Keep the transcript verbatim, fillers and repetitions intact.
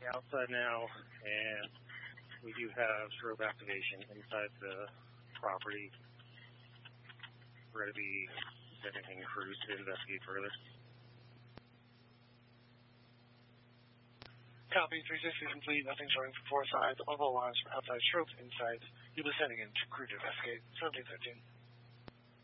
outside now, and we do have strobe activation inside the property. We're going to be sending crews to investigate further. Copy, three sixty complete, nothing showing from four sides, all alarms from outside strobes inside. You'll be sending in crew to investigate, seventeen thirteen.